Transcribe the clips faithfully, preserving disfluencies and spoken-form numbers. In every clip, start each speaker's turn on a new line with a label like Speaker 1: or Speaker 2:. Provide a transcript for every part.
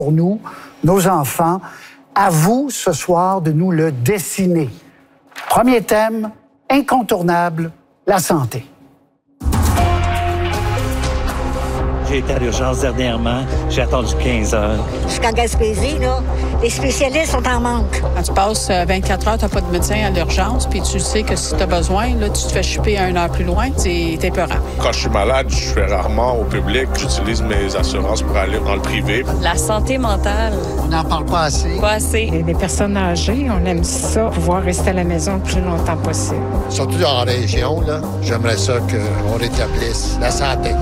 Speaker 1: pour nous, nos enfants. À vous, ce soir, de nous le dessiner. Premier thème, incontournable, la santé.
Speaker 2: J'ai été à l'urgence dernièrement. J'ai attendu quinze heures.
Speaker 3: Jusqu'en Gaspésie, là, les spécialistes sont en manque.
Speaker 4: Quand tu passes vingt-quatre heures, tu n'as pas de médecin à l'urgence, puis tu sais que si tu as besoin, là, tu te fais choper à une heure plus loin, c'est épeurant.
Speaker 5: Quand je suis malade, je vais rarement au public. J'utilise mes assurances pour aller dans le privé.
Speaker 6: La santé mentale.
Speaker 1: On n'en parle pas assez.
Speaker 6: Pas assez.
Speaker 7: Les personnes âgées, on aime ça, pouvoir rester à la maison le plus longtemps possible.
Speaker 8: Surtout dans la région, là, j'aimerais ça qu'on rétablisse la santé.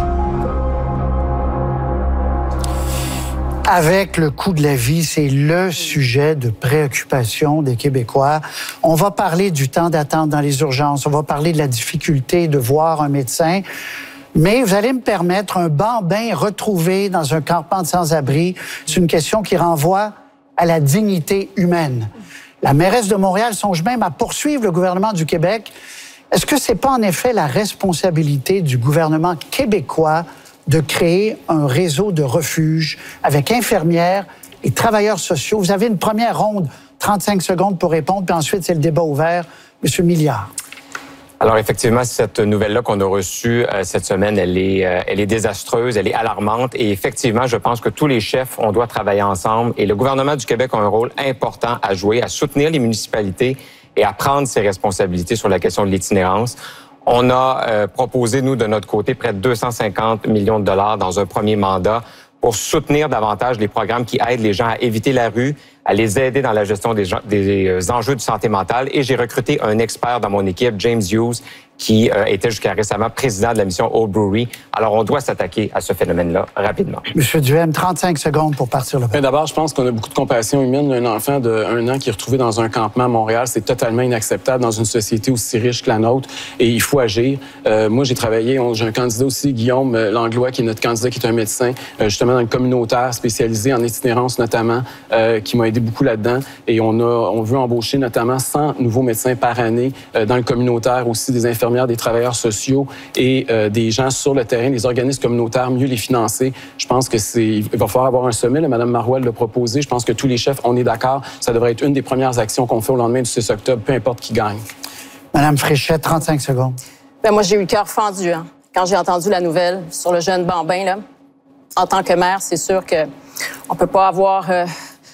Speaker 1: Avec le coût de la vie, c'est le sujet de préoccupation des Québécois. On va parler du temps d'attente dans les urgences, on va parler de la difficulté de voir un médecin, mais vous allez me permettre un bambin retrouvé dans un campement de sans-abri. C'est une question qui renvoie à la dignité humaine. La mairesse de Montréal songe même à poursuivre le gouvernement du Québec. Est-ce que c'est pas en effet la responsabilité du gouvernement québécois de créer un réseau de refuges avec infirmières et travailleurs sociaux? Vous avez une première ronde, trente-cinq secondes pour répondre, puis ensuite, c'est le débat ouvert. Monsieur Milliard.
Speaker 9: Alors, effectivement, cette nouvelle-là qu'on a reçue euh, cette semaine, elle est, euh, elle est désastreuse, elle est alarmante. Et effectivement, je pense que tous les chefs, on doit travailler ensemble. Et le gouvernement du Québec a un rôle important à jouer, à soutenir les municipalités et à prendre ses responsabilités sur la question de l'itinérance. On a euh, proposé, nous, de notre côté, près de deux cent cinquante millions de dollars dans un premier mandat pour soutenir davantage les programmes qui aident les gens à éviter la rue, à les aider dans la gestion des, des enjeux de santé mentale. Et j'ai recruté un expert dans mon équipe, James Hughes, qui euh, était jusqu'à récemment président de la mission Old Brewery. Alors, on doit s'attaquer à ce phénomène-là rapidement.
Speaker 1: Monsieur Duhem, trente-cinq secondes pour partir le
Speaker 10: Mais d'abord, je pense qu'on a beaucoup de compassion humaine. Un enfant de un an qui est retrouvé dans un campement à Montréal, c'est totalement inacceptable dans une société aussi riche que la nôtre et il faut agir. Euh, moi, j'ai travaillé, j'ai un candidat aussi, Guillaume Langlois, qui est notre candidat, qui est un médecin, euh, justement dans le communautaire, spécialisé en itinérance notamment, euh, qui m'a aidé beaucoup là-dedans. Et on a, on veut embaucher notamment cent nouveaux médecins par année euh, dans le communautaire, aussi des infirmières, des travailleurs sociaux et euh, des gens sur le terrain, des organismes communautaires, mieux les financer. Je pense que c'est, il va falloir avoir un sommet. Là, Mme Marois l'a proposé. Je pense que tous les chefs, on est d'accord. Ça devrait être une des premières actions qu'on fait au lendemain du six octobre, peu importe qui gagne.
Speaker 1: Mme Fréchette, trente-cinq secondes.
Speaker 6: Ben moi, j'ai eu le cœur fendu hein, quand j'ai entendu la nouvelle sur le jeune bambin. Là. En tant que mère, c'est sûr que on peut pas avoir euh,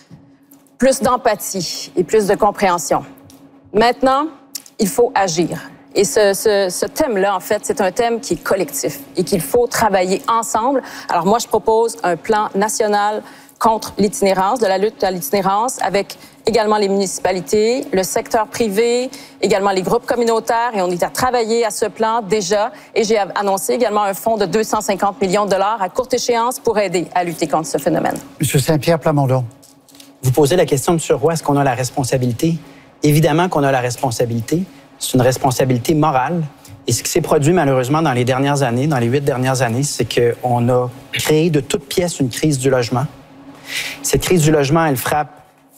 Speaker 6: plus d'empathie et plus de compréhension. Maintenant, il faut agir. Et ce, ce, ce thème-là, en fait, c'est un thème qui est collectif et qu'il faut travailler ensemble. Alors moi, je propose un plan national contre l'itinérance, de la lutte à l'itinérance, avec également les municipalités, le secteur privé, également les groupes communautaires, et on est à travailler à ce plan déjà. Et j'ai annoncé également un fonds de deux cent cinquante millions de dollars à courte échéance pour aider à lutter contre ce phénomène.
Speaker 1: Monsieur Saint-Pierre Plamondon.
Speaker 11: Vous posez la question, M. Roy, est-ce qu'on a la responsabilité? Évidemment qu'on a la responsabilité. C'est une responsabilité morale. Et ce qui s'est produit malheureusement dans les dernières années, dans les huit dernières années, c'est qu'on a créé de toutes pièces une crise du logement. Cette crise du logement, elle frappe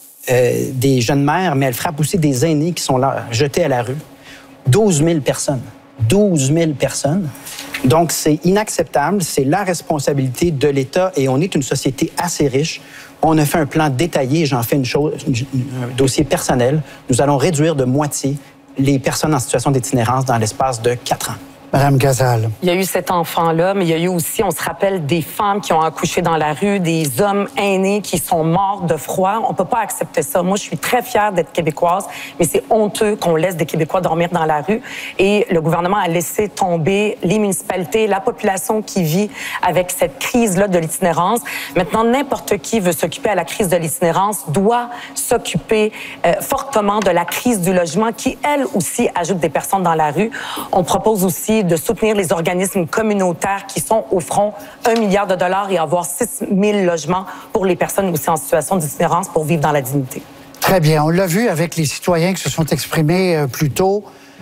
Speaker 11: euh, des jeunes mères, mais elle frappe aussi des aînés qui sont là, jetés à la rue. douze mille personnes. douze mille personnes. Donc, c'est inacceptable. C'est la responsabilité de l'État et on est une société assez riche. On a fait un plan détaillé. J'en fais une chose, un dossier personnel. Nous allons réduire de moitié les personnes en situation d'itinérance dans l'espace de quatre ans.
Speaker 1: Madame Gazal.
Speaker 12: Il y a eu cet enfant-là, mais il y a eu aussi, on se rappelle, des femmes qui ont accouché dans la rue, des hommes aînés qui sont morts de froid. On peut pas accepter ça. Moi, je suis très fière d'être québécoise, mais c'est honteux qu'on laisse des Québécois dormir dans la rue. Et le gouvernement a laissé tomber les municipalités, la population qui vit avec cette crise-là de l'itinérance. Maintenant, n'importe qui veut s'occuper à la crise de l'itinérance doit s'occuper euh, fortement de la crise du logement qui, elle aussi, ajoute des personnes dans la rue. On propose aussi de soutenir les organismes communautaires qui sont au front un milliard de dollars et avoir six mille logements pour les personnes aussi en situation d'itinérance pour vivre dans la dignité.
Speaker 1: Très bien. On l'a vu avec les citoyens qui se sont exprimés euh, plus tôt.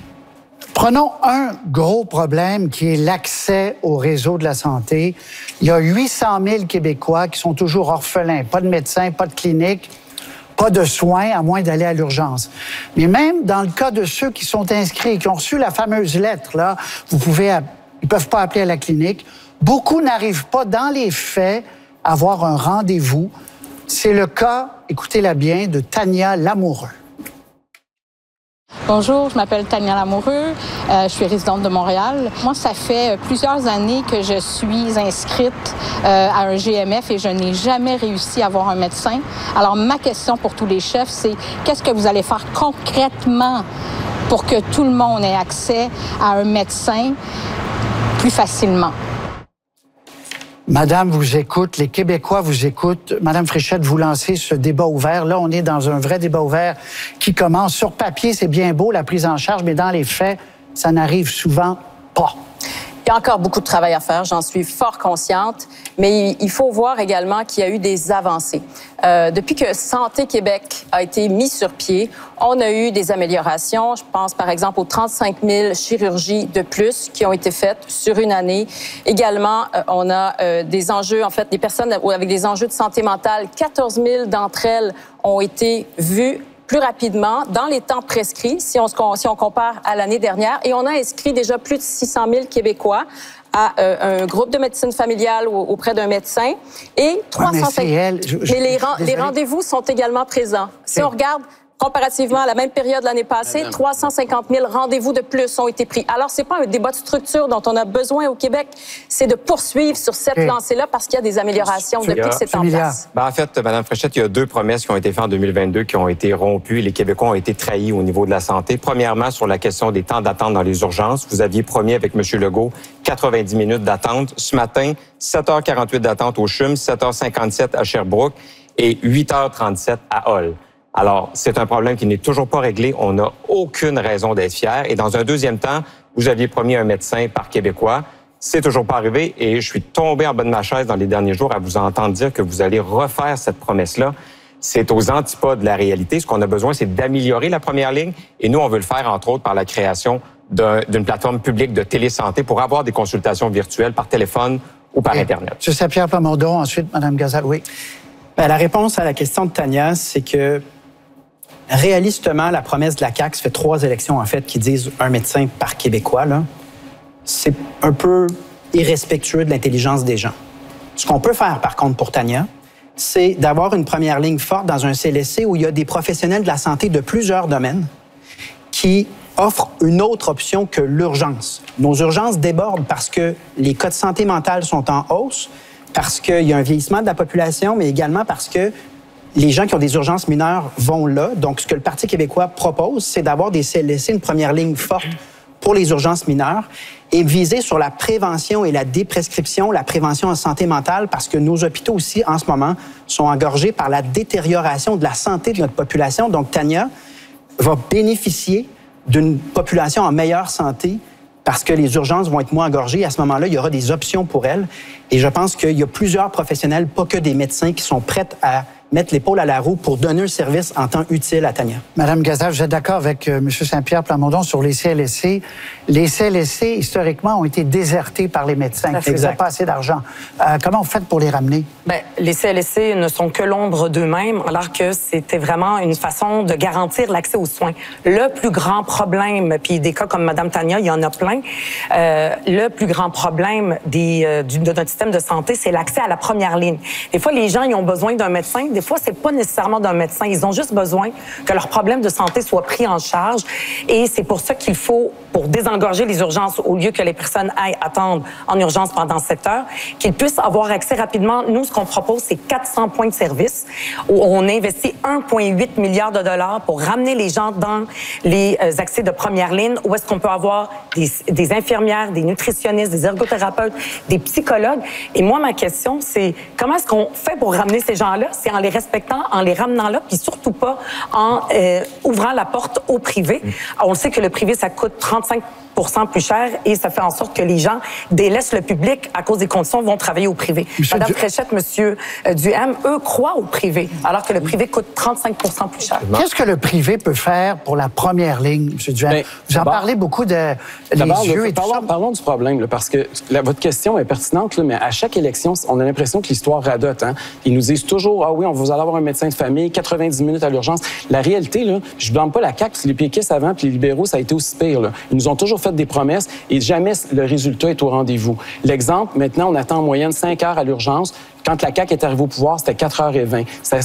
Speaker 1: Prenons un gros problème qui est l'accès au réseau de la santé. Il y a huit cent mille Québécois qui sont toujours orphelins. Pas de médecin, pas de clinique, pas de soins, à moins d'aller à l'urgence. Mais même dans le cas de ceux qui sont inscrits, qui ont reçu la fameuse lettre, là, vous pouvez, ils peuvent pas appeler à la clinique. Beaucoup n'arrivent pas, dans les faits, à avoir un rendez-vous C'est le cas, écoutez-la bien, de Tania Lamoureux.
Speaker 4: Bonjour, je m'appelle Tania Lamoureux, euh, je suis résidente de Montréal. Moi, ça fait plusieurs années que je suis inscrite euh, à un G M F et je n'ai jamais réussi à avoir un médecin. Alors, ma question pour tous les chefs, c'est qu'est-ce que vous allez faire concrètement pour que tout le monde ait accès à un médecin plus facilement?
Speaker 1: Madame vous écoute, les Québécois vous écoutent. Madame Fréchette, vous lancez ce débat ouvert. Là, on est dans un vrai débat ouvert qui commence. Sur papier, c'est bien beau, la prise en charge, mais dans les faits, ça n'arrive souvent pas.
Speaker 6: Il y a encore beaucoup de travail à faire, j'en suis fort consciente, mais il faut voir également qu'il y a eu des avancées. Euh, depuis que Santé Québec a été mis sur pied, on a eu des améliorations. Je pense par exemple aux trente-cinq mille chirurgies de plus qui ont été faites sur une année. Également, euh, on a euh, des enjeux, en fait, des personnes avec des enjeux de santé mentale. quatorze mille d'entre elles ont été vues plus rapidement, dans les temps prescrits, si on, si on compare à l'année dernière. Et on a inscrit déjà plus de six cent mille Québécois à euh, un groupe de médecine familiale ou auprès d'un médecin. Et trois cent cinquante... Ouais, mais, je, je, mais les, les rendez-vous sont également présents. Si on regarde comparativement à la même période l'année passée, trois cent cinquante mille rendez-vous de plus ont été pris. Alors, c'est pas un débat de structure dont on a besoin au Québec, c'est de poursuivre sur cette okay. lancée-là parce qu'il y a des améliorations depuis que c'est en place.
Speaker 9: Ben, en fait, Mme Fréchette, il y a deux promesses qui ont été faites en deux mille vingt-deux qui ont été rompues. Les Québécois ont été trahis au niveau de la santé. Premièrement, sur la question des temps d'attente dans les urgences. Vous aviez promis avec M. Legault quatre-vingt-dix minutes d'attente. Ce matin, sept heures quarante-huit d'attente au C H U M, sept heures cinquante-sept à Sherbrooke et huit heures trente-sept à Hull. Alors, c'est un problème qui n'est toujours pas réglé. On n'a aucune raison d'être fier. Et dans un deuxième temps, vous aviez promis un médecin par Québécois. C'est toujours pas arrivé. Et je suis tombé en bas de ma chaise dans les derniers jours à vous entendre dire que vous allez refaire cette promesse-là. C'est aux antipodes de la réalité. Ce qu'on a besoin, c'est d'améliorer la première ligne. Et nous, on veut le faire, entre autres, par la création d'un, d'une plateforme publique de télésanté pour avoir des consultations virtuelles par téléphone ou par Et Internet.
Speaker 1: M. Saint-Pierre Plamondon, ensuite, Mme Gazal. Oui.
Speaker 11: Bien, la réponse à la question de Tania, c'est que réalistement, la promesse de la C A Q, ça fait trois élections, en fait, qui disent un médecin par Québécois, là. C'est un peu irrespectueux de l'intelligence des gens. Ce qu'on peut faire, par contre, pour Tania, c'est d'avoir une première ligne forte dans un C L S C où il y a des professionnels de la santé de plusieurs domaines qui offrent une autre option que l'urgence. Nos urgences débordent parce que les cas de santé mentale sont en hausse, parce qu'il y a un vieillissement de la population, mais également parce que les gens qui ont des urgences mineures vont là. Donc, ce que le Parti québécois propose, c'est d'avoir des C L S C, une première ligne forte pour les urgences mineures et viser sur la prévention et la déprescription, la prévention en santé mentale, parce que nos hôpitaux aussi, en ce moment, sont engorgés par la détérioration de la santé de notre population. Donc, Tania va bénéficier d'une population en meilleure santé parce que les urgences vont être moins engorgées. À ce moment-là, il y aura des options pour elles. Et je pense qu'il y a plusieurs professionnels, pas que des médecins, qui sont prêts à mettre l'épaule à la roue pour donner un service en temps utile à Tania.
Speaker 1: Madame Gazal, vous êtes d'accord avec euh, M. Saint-Pierre Plamondon sur les C L S C. Les C L S C, historiquement, ont été désertés par les médecins. Ils n'ont pas assez d'argent. Euh, comment vous faites pour les ramener?
Speaker 12: Bien, les C L S C ne sont que l'ombre d'eux-mêmes, alors que c'était vraiment une façon de garantir l'accès aux soins. Le plus grand problème, puis des cas comme Mme Tania, il y en a plein, euh, le plus grand problème des, euh, du, de notre système de santé, c'est l'accès à la première ligne. Des fois, les gens, ils ont besoin d'un médecin. Des fois, c'est pas nécessairement d'un médecin. Ils ont juste besoin que leurs problèmes de santé soient pris en charge. Et c'est pour ça qu'il faut, pour désengorger les urgences, au lieu que les personnes aillent attendre en urgence pendant sept heures, qu'ils puissent avoir accès rapidement. Nous, ce qu'on propose, c'est quatre cents points de service où on investit un virgule huit milliard de dollars pour ramener les gens dans les accès de première ligne, où est-ce qu'on peut avoir des, des infirmières, des nutritionnistes, des ergothérapeutes, des psychologues. Et moi, ma question, c'est comment est-ce qu'on fait pour ramener ces gens-là? C'est en les respectant, en les ramenant là, puis surtout pas en euh, ouvrant la porte au privé. On le sait que le privé, ça coûte trente-cinq pour cent plus cher et ça fait en sorte que les gens délaissent le public à cause des conditions, vont travailler au privé. Monsieur Madame du... Fréchette, Monsieur Duhem, eux croient au privé, alors que le privé coûte trente-cinq pour cent plus cher.
Speaker 1: Qu'est-ce que le privé peut faire pour la première ligne, Monsieur Duhem? Mais, vous en parlez beaucoup de les yeux
Speaker 10: là,
Speaker 1: et tout
Speaker 10: parlons,
Speaker 1: ça.
Speaker 10: Parlons du problème, là, parce que la, votre question est pertinente, là, mais à chaque élection, on a l'impression que l'histoire radote. Hein? Ils nous disent toujours, ah oui, on vous allez avoir un médecin de famille, quatre-vingt-dix minutes à l'urgence. La réalité, là, je ne blâme pas la C A Q, parce que les péquistes avant, puis les libéraux, ça a été aussi pire. Là. Ils nous ont toujours fait des promesses et jamais le résultat est au rendez-vous. L'exemple, maintenant, on attend en moyenne cinq heures à l'urgence. Quand la C A Q est arrivée au pouvoir, c'était quatre heures vingt. Ça,